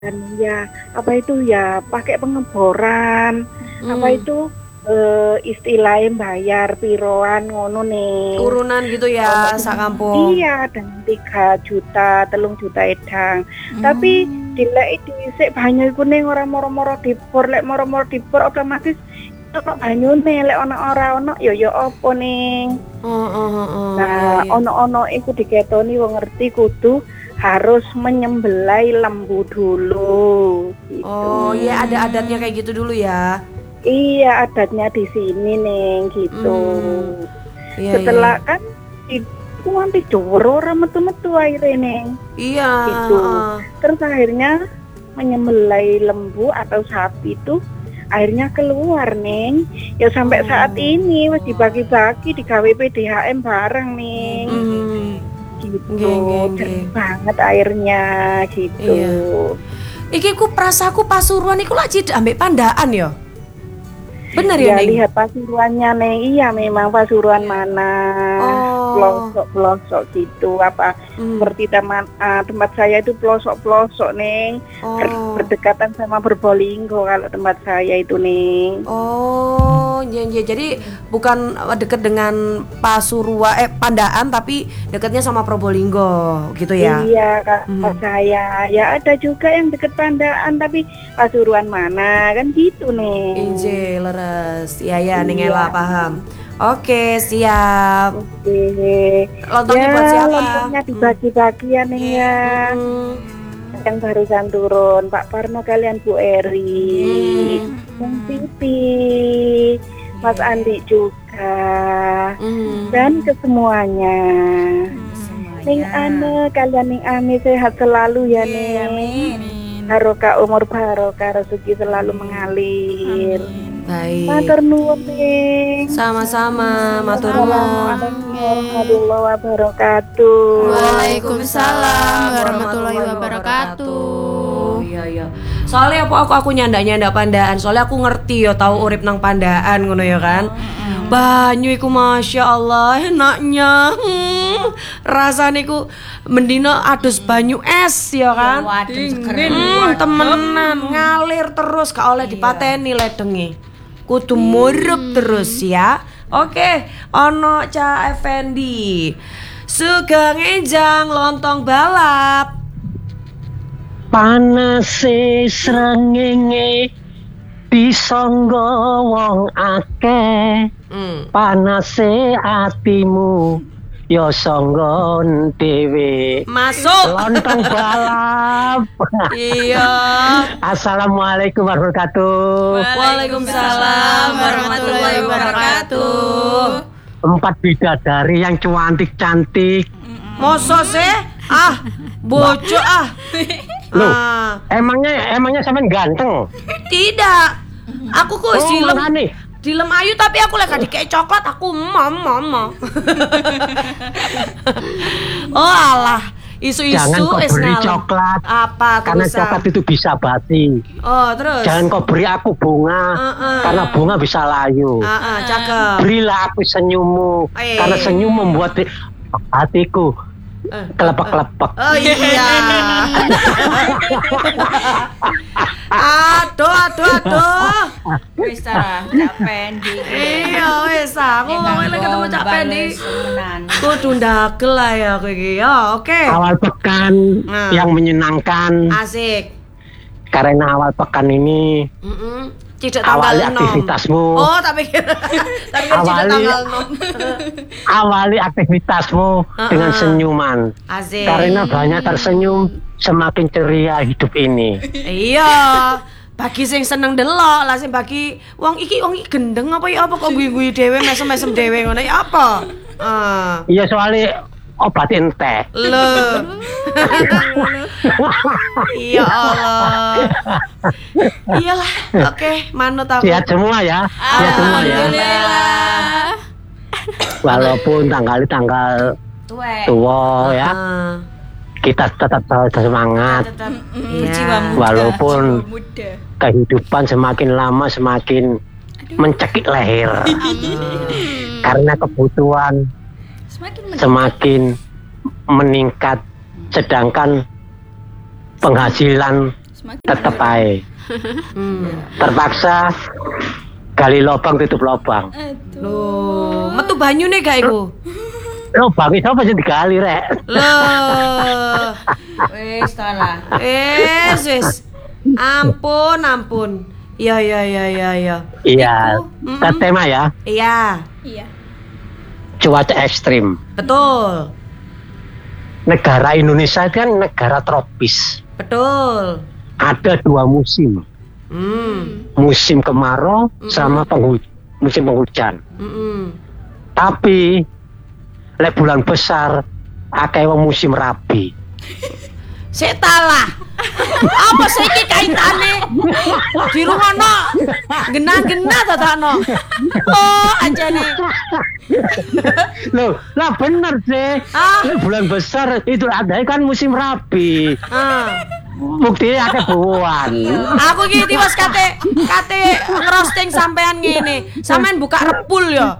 dan ya apa itu ya pakai pengeboran apa itu istilahnya bayar piroan ngono nih Urunan gitu ya sak kampung. iya dan 3 juta 3 juta edang tapi dilek dhisik banyu iku ning ora moro-moro dibor lek moro-moro dibor otomatis kok banyune lek ora ono ya apa ning nah iya. ono iku diketoni wong ngerti kudu harus menyembelai lembu dulu gitu. Oh iya ada adatnya kayak gitu dulu ya. Iya adatnya di sini neng gitu. Iya, Setelah iya. kan itu nanti doro orang metu-metu akhirnya neng. Iya. Gitu. Terus akhirnya menyembelai lembu atau sapi itu akhirnya keluar neng. Ya sampai saat ini masih dibagi-bagi di KWPDHM bareng neng. Gitu. Jernih banget airnya gitu. Iya. Iki ku prasaku Pasuruan iku lak cedhak ambek Pandaan ya. Bener ya, Ya Ning? lihat Pasuruannya nih, iya memang Pasuruan mana pelosok-pelosok gitu apa seperti tempat saya itu pelosok-pelosok Neng berdekatan sama Probolinggo kalau tempat saya itu Neng. Oh, iya. Jadi bukan deket dengan Pandaan tapi deketnya sama Probolinggo gitu ya? Iya kak saya ya ada juga yang deket Pandaan tapi Pasuruan mana kan gitu Neng. Inje leres, iya Ning Ela paham. Oke siap. Oke. Lontongnya buat siapa? Lontongnya dibagi-bagi ya Neng ya. Yang barusan turun Pak Parno kalian Bu Eri, Bang Pipi, Mas Andi juga, dan ke semuanya. Ning Ane, kalian Ning Ami sehat selalu ya Ning. Barokah umur barokah rezeki selalu mengalir. Baik. Matur nuwun Ning. Sama-sama, matur nuwun. Assalamualaikum warahmatullahi wabarakatuh. Waalaikumsalam warahmatullahi wabarakatuh. Iya. Soalnya aku nyanda Pandaan. Soalnya aku ngerti ya tahu urip nang Pandaan ngono ya kan. Banyu iku Masya Allah enaknya. Rasane iku mendino adus banyu es ya kan. Temenan ngalir terus gak oleh dipateni ledenge. Kudu murup terus ya. Oke, ono Ca Effendi. Sugeng enjang lontong balap. Panase srengenge disangga wong akeh. Panase atimu ya sangga dhewe. Masuk Lontong balap. Iya. Assalamualaikum warahmatullahi wabarakatuh. Waalaikumsalam warahmatullahi wabarakatuh. 4 bidadari yang cantik-cantik. Mosok sih? Bojo Loh, emangnya sampean ganteng? Tidak. Aku kok makane. dilem ayu tapi aku lagi dikei coklat aku mama. Oh alah, isu-isu Jangan kau beri coklat. Apa karena terusan? coklat itu bisa basi. Oh terus. Jangan kau beri aku bunga karena bunga bisa layu. Cakep. Berilah aku senyummu karena senyum membuat hatiku kelepek-kelepek. Oh iya. Aduh. Wis ta, Cak Pendi. Iya wis aku mau ketemu Cak Pendi. Kudu ndagel lah ya kowe iki. Ya, oke. Awal pekan yang menyenangkan. Asik. Karena awal pekan ini Tidak tanggal awali 6. aktivitasmu. Oh, tapi tidak tanggal 6. Awali aktivitasmu dengan senyuman. Asik. Karena banyak tersenyum semakin ceria hidup ini. Iya. Bagi sing seneng delok, lah sing bagi wong iki gendeng apa ya apa kok guyu-guyu dhewe mesem-mesem dhewe ngono ya apa? Iya soalnya obat ente. Loh. Ya Allah. Iyalah, oke, manut aku. Sehat semua ya. Sehat semua ya. Alhamdulillah. Walaupun tanggal tua ya. Kita tetap semangat. Jiwa Walaupun kehidupan semakin lama semakin mencekik leher. Karena kebutuhan semakin meningkat sedangkan penghasilan Semakin tetep mengerikan. ae. Terpaksa gali lubang tutup lubang. Loh, metu banyune gak iku? Lubang itu apa sih digali rek? Loh. Wes salah. Wis. Ampun. Iya. Iya, Iku, ke tema ya, Iya, Iya. cuaca ekstrim. betul. Negara Indonesia itu kan negara tropis. Betul. Ada 2 musim, musim kemarau sama musim penghujan. Tapi lek bulan besar akeh wong musim rabi. Sik talah. Apa sih iki kaitane? Di rumono genah-genah dadakno. Oh, anjane. Loh, lah bener sih. Ah. Lek bulan besar itu ada kan musim rabi. Ah. Buktinya akeh buwan. Aku iki tiwas kate ngerosting sampean ngene. Sampean buka repul ya.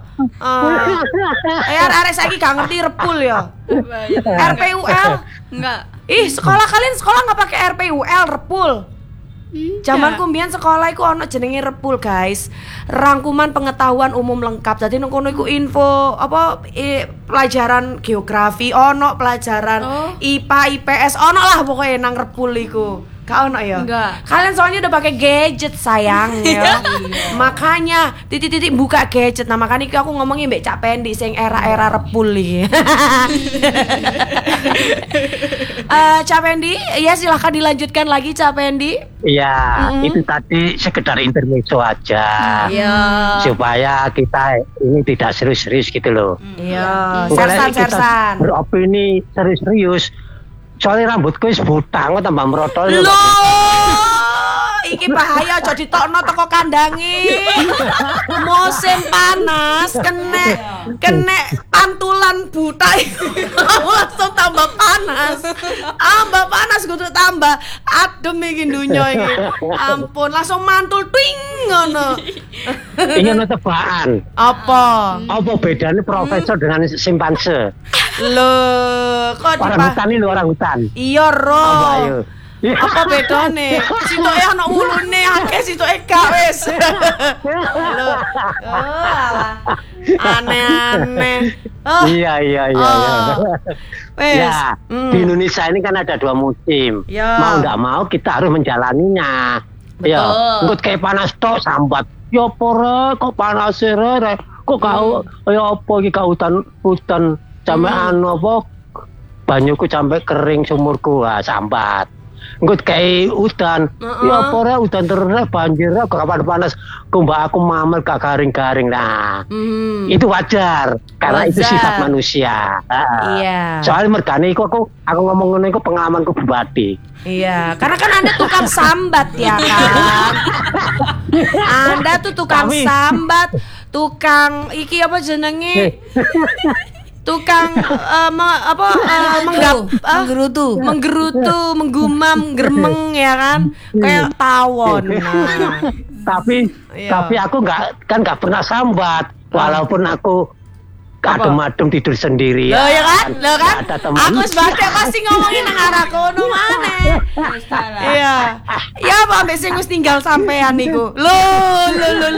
Arek saiki gak ngerti repul ya. RPUL. Enggak. Ih, kalian sekolah nggak pakai RPUL, repul. Zamanku mbiyen sekolah iku ono jenenge repul, guys. Rangkuman pengetahuan umum lengkap. Dadi nang kono iku info pelajaran geografi, ono pelajaran IPA, IPS, ono lah pokoknya nang repul iku. Gak ono ya? Enggak. Kalian soalnya udah pakai gadget sayang ya. Makanya titik-titik buka gadget. Nah, makanya aku ngomongin mbek Cak Pendi sing era-era repul iki. Cak Pendi, ya silahkan dilanjutkan lagi Cak Pendi. Iya, itu tadi sekedar intermezzo aja. Iya. Supaya kita ini tidak serius-serius gitu loh. Iya, Kalau kita sersan. beropini serius-serius, soalnya rambutku wis butang tambah merotol. Loh, iki bahaya aja ditokno teko kandangi. Musim panas kena pantulan buta iku langsung tambah panas. Tambah panas kudu tambah adem iki donya iki. Ampun, langsung mantul twing ngono. Ini ono tebakan. Apa? Apa bedanya profesor dengan simpanse? Loh, kok Orang hutan ini orang hutan. Iya, Apa Ro. ayo? Apa bedane? Sitoke ana ulune akeh sitoke gak wis. Lho. Alah. Aneh-aneh. Oh. Iya. Wes. Ya, di Indonesia ini kan ada 2 musim. Ya. Mau nggak mau kita harus menjalaninya. Ya, Betul. ikut kayak panas tok sambat. Ya pore kok panas re. Kok kau ya apa iki kau hutan sampe anu apa banyuku sampai kering sumurku sambat. Nggut kayak udan. Ya pore udan terus banjir kok kapan panas kumbak aku mamel gak garing-garing. Nah, itu wajar karena itu Wajar. sifat manusia. Iya. Soalnya mergane iku aku ngomong ngono iku pengalamanku bupati. Iya, karena kan Anda tukang sambat ya kan. Anda tuh tukang sambat, tukang iki apa jenenge? Tukang menggerutu, menggumam, geremeng ya kan, kayak tawon. Nah. Tapi aku nggak pernah sambat, walaupun aku adem-adem tidur sendiri. Loh ya kan? Ada teman. Aku sebagai pasti ngomongin nang arah kono maneh. Wes salah. Iya. Ya apa ambek sing wis tinggal sampean niku. Loh.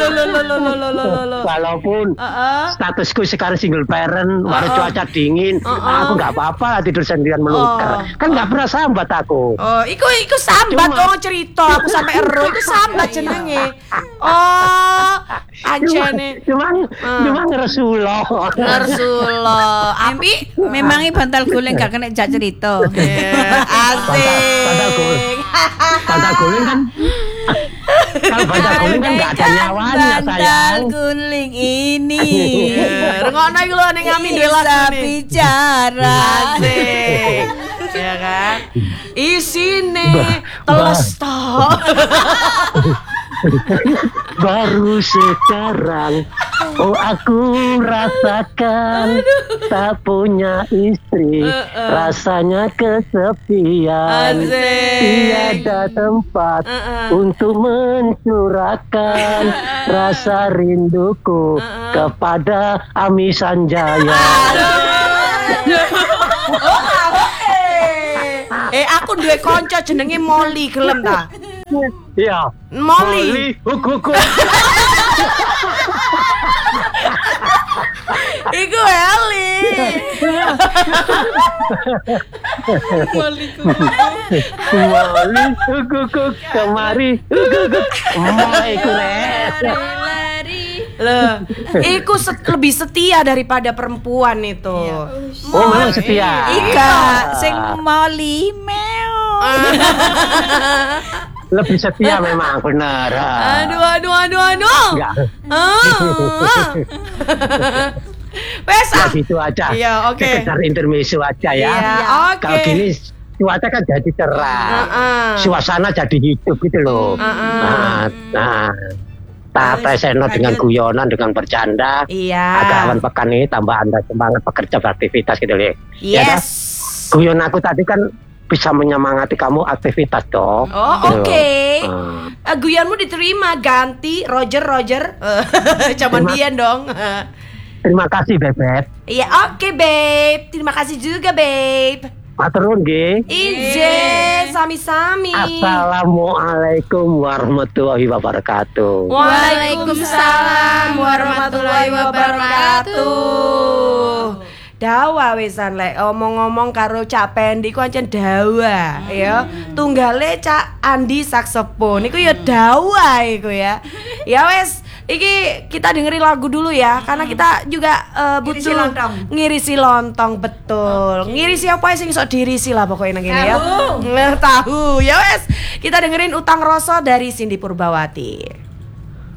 Walaupun statusku sekarang single parent, baru cuaca dingin, aku nggak apa-apa tidur sendirian melungker. Kan nggak pernah sambat aku. Oh, iku sambat kok cerita aku sampai ero iku sambat jenenge. Oh, anjene. Cuma ngeresulo. Rasulullah. Ampi Memangnya bantal guling gak kena jak cerita. asik. Bantal guling kan. Kalau bantal guling kan nggak ada nyawanya sayang. guling ini Rungokno iku lho ning Ami dhewe bisa bicara. Asik. Ya kan? Isine teles tok. Baru sekarang aku rasakan tak punya istri, rasanya kesepian, Asik. tiada tempat untuk mencurahkan rasa rinduku kepada Ami Sanjaya. Aku duwe konco jenenge Molly, gelem ta? Iya. Molly. Huk. Iku Eli. Molly huk kemari huk. Iku rek. Loh, iku lebih setia daripada perempuan itu. Oh, memang setia. Ika sing Molly meo. Lebih setia memang benar. Aduh. Enggak. Wes Ya gitu aja. Iya, oke. Sekedar intermezzo aja ya. Iya, oke. Kalau gini cuaca kan jadi cerah. Suasana jadi hidup gitu loh. Nah, tak preseno dengan guyonan, dengan bercanda. Iya. Agar awan pekan ini tambah Anda semangat bekerja beraktivitas gitu loh. Ya, Yes. guyon aku tadi kan bisa menyemangati kamu aktivitas dong. Oh, Gitu. oke. Guyonmu diterima, ganti Roger. Cuman dia dong. Terima kasih Bebet. Iya, oke, babe. Terima kasih juga, babe. Maturun nggih. Izin, sami-sami. Assalamualaikum warahmatullahi wabarakatuh. Waalaikumsalam warahmatullahi wabarakatuh. Dawa wisan lek omong-omong karo Cak Pendi ku ancen dawa ya. Tunggale Cak Andi saksepon iku ya dawa iku ya. Ya wes, iki kita dengerin lagu dulu ya karena kita juga butuh ngirisi lontong betul. Ngirisi apa sing iso dirisi lah pokoknya nang kene ya. Tahu. Ya wes, kita dengerin Utang Rasa dari Cindy Purbawati.